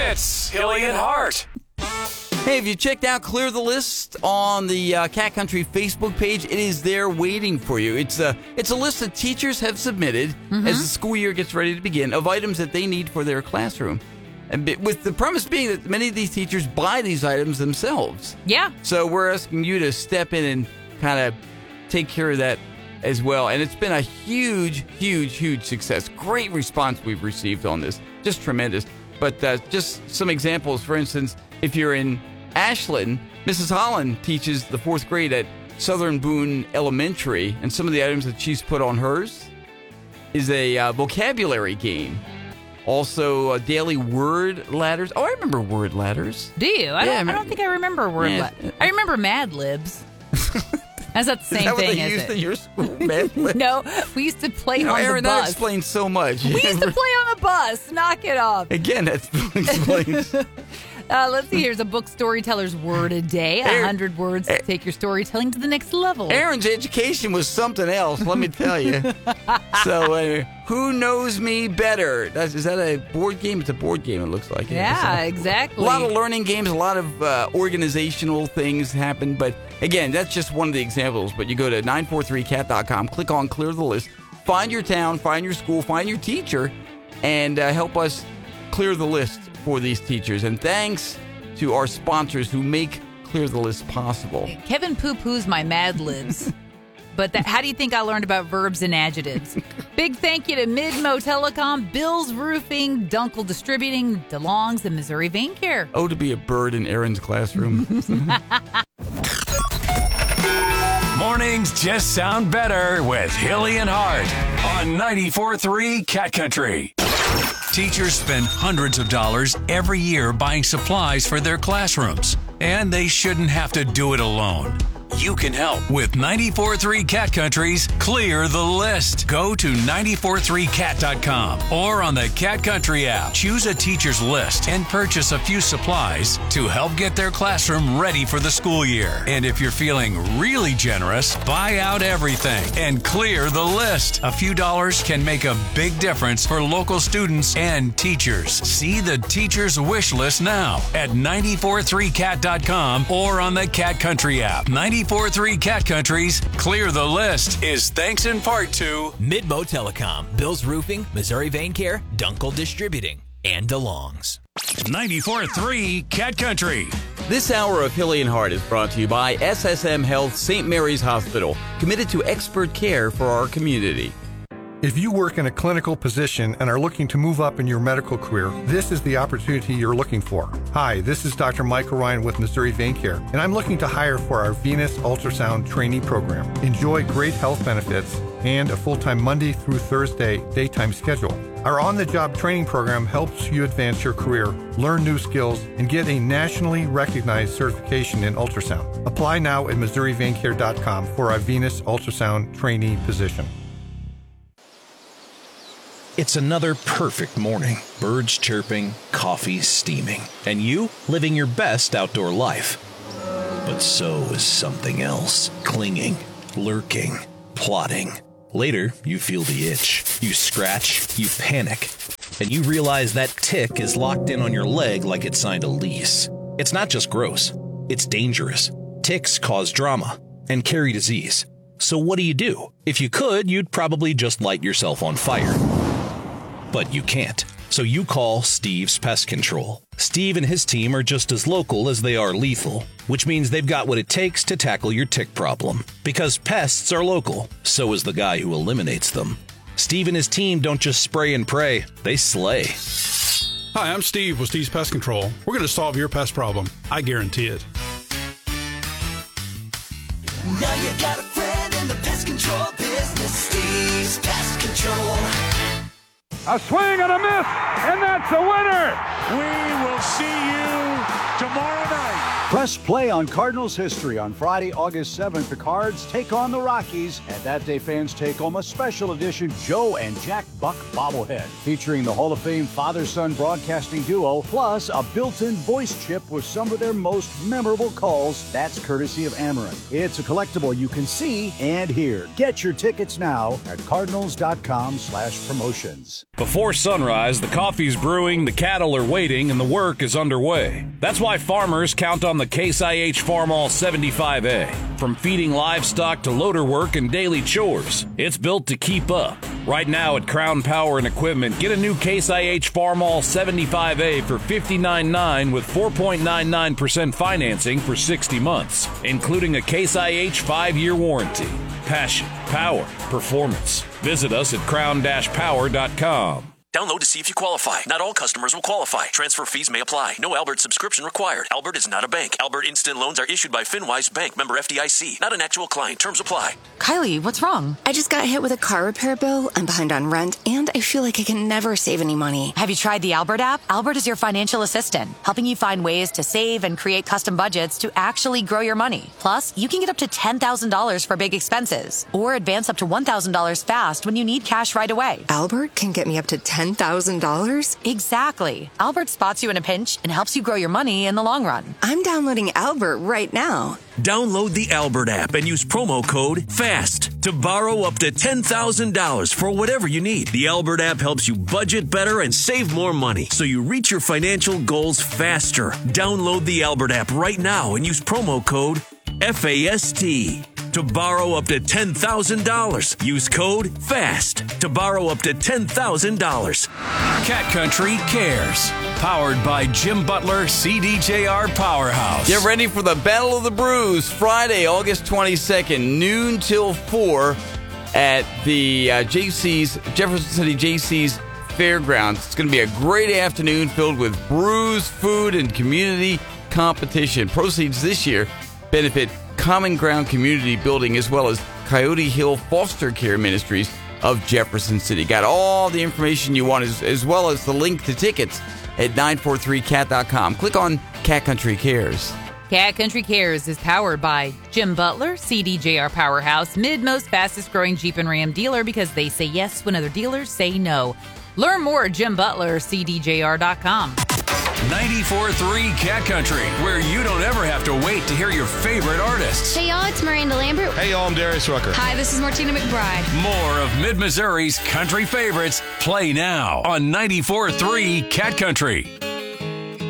It's Hilly and Hart. Hey, have you checked out Clear the List on the Cat Country Facebook page? It is there waiting for you. It's a list that teachers have submitted as the school year gets ready to begin of items that they need for their classroom. And with the premise being that many of these teachers buy these items themselves. Yeah. So we're asking you to step in and kind of take care of that as well. And it's been a huge, huge, huge success. Great response we've received on this. Just tremendous. But just some examples. For instance, if you're in Ashland, Mrs. Holland teaches the 4th grade at Southern Boone Elementary, and some of the items that she's put on hers is a vocabulary game. Also, daily word ladders. Oh, I remember word ladders. Do you? I don't think I remember word ladders. I remember Mad Libs. That's not the same thing, is it? At your school, Mad Libs? No, we used to play on Aaron, the bus. that explains so much. We used to play on the bus. Knock it off. Again, that explains. Let's see. Here's a book storyteller's word a day. 100 words to take your storytelling to the next level. Aaron's education was something else, let me tell you. So, Who Knows Me Better? Is that a board game? It's a board game, it looks like. Yeah, exactly. A lot of learning games, a lot of organizational things happen. But again, that's just one of the examples. But you go to 943cat.com, click on Clear the List, find your town, find your school, find your teacher, and help us clear the list for these teachers. And thanks to our sponsors who make Clear the List possible. Kevin poo-poos my Mad Libs. But how do you think I learned about verbs and adjectives? Big thank you to Midmo Telecom, Bill's Roofing, Dunkel Distributing, DeLong's, and Missouri Vein Care. Oh, to be a bird in Aaron's classroom. Mornings just sound better with Hilly and Hart on 94.3 Cat Country. Teachers spend hundreds of dollars every year buying supplies for their classrooms, and they shouldn't have to do it alone. You can help with 94.3 Cat Country's Clear the List. Go to 943cat.com or on the Cat Country app. Choose a teacher's list and purchase a few supplies to help get their classroom ready for the school year. And if you're feeling really generous, buy out everything and clear the list. A few dollars can make a big difference for local students and teachers. See the teacher's wish list now at 943cat.com or on the Cat Country app. 94.3 Cat Country's Clear the List is thanks in part to Midmo Telecom, Bill's Roofing, Missouri Vein Care, Dunkel Distributing, and DeLong's. 94.3 Cat Country. This hour of Hilly and Hart is brought to you by SSM Health St. Mary's Hospital, committed to expert care for our community. If you work in a clinical position and are looking to move up in your medical career, this is the opportunity you're looking for. Hi, this is Dr. Michael Ryan with Missouri Vein Care, and I'm looking to hire for our Venus Ultrasound Trainee Program. Enjoy great health benefits and a full-time Monday through Thursday daytime schedule. Our on-the-job training program helps you advance your career, learn new skills, and get a nationally recognized certification in ultrasound. Apply now at MissouriVeinCare.com for our Venus Ultrasound Trainee position. It's another perfect morning. Birds chirping, coffee steaming, and you living your best outdoor life. But so is something else. Clinging, lurking, plotting. Later, you feel the itch. You scratch, you panic, and you realize that tick is locked in on your leg like it signed a lease. It's not just gross. It's dangerous. Ticks cause drama and carry disease. So what do? If you could, you'd probably just light yourself on fire. But you can't. So you call Steve's Pest Control. Steve and his team are just as local as they are lethal, which means they've got what it takes to tackle your tick problem. Because pests are local, so is the guy who eliminates them. Steve and his team don't just spray and pray, they slay. Hi, I'm Steve with Steve's Pest Control. We're going to solve your pest problem. I guarantee it. Now you got a friend in the pest control business, Steve's Pest Control. A swing and a miss, and that's a winner. We will see you tomorrow night. Press play on Cardinals history on Friday, August 7th. The Cards take on the Rockies, and that day fans take home a special edition Joe and Jack Buck bobblehead featuring the Hall of Fame father-son broadcasting duo, plus a built-in voice chip with some of their most memorable calls. That's courtesy of Ameren. It's a collectible you can see and hear. Get your tickets now at cardinals.com/promotions. Before sunrise, the coffee's brewing, the cattle are waiting, and the work is underway. That's why farmers count on the Case IH Farmall 75A. From feeding livestock to loader work and daily chores, it's built to keep up. Right now at Crown Power and Equipment, get a new Case IH Farmall 75A for $59.9 with 4.99% financing for 60 months, including a Case IH 5-year warranty. Passion, power, performance. Visit us at crown-power.com. Download to see if you qualify. Not all customers will qualify. Transfer fees may apply. No Albert subscription required. Albert is not a bank. Albert Instant Loans are issued by FinWise Bank, member FDIC. Not an actual client. Terms apply. Kylie, what's wrong? I just got hit with a car repair bill. I'm behind on rent, and I feel like I can never save any money. Have you tried the Albert app? Albert is your financial assistant, helping you find ways to save and create custom budgets to actually grow your money. Plus, you can get up to $10,000 for big expenses, or advance up to $1,000 fast when you need cash right away. Albert can get me up to $10,000? Exactly. Albert spots you in a pinch and helps you grow your money in the long run. I'm downloading Albert right now. Download the Albert app and use promo code FAST to borrow up to $10,000 for whatever you need. The Albert app helps you budget better and save more money so you reach your financial goals faster. Download the Albert app right now and use promo code FAST to borrow up to $10,000. Use code FAST to borrow up to $10,000. Cat Country Cares. Powered by Jim Butler, CDJR Powerhouse. Get ready for the Battle of the Brews, Friday, August 22nd, noon till 4 at the Jefferson City JC's Fairgrounds. It's going to be a great afternoon filled with brews, food, and community competition. Proceeds this year benefit Common Ground Community Building as well as Coyote Hill Foster Care Ministries of Jefferson City. Got all the information you want as well as the link to tickets at 943cat.com. Click on Cat Country Cares. Cat Country Cares is powered by Jim Butler, CDJR Powerhouse, mid-most fastest growing Jeep and Ram dealer because they say yes when other dealers say no. Learn more at Jim Butler, CDJR.com. 94.3 Cat Country, where you don't ever have to wait to hear your favorite artists. Hey, y'all, it's Miranda Lambert. Hey, y'all, I'm Darius Rucker. Hi, this is Martina McBride. More of Mid-Missouri's country favorites play now on 94.3 Cat Country.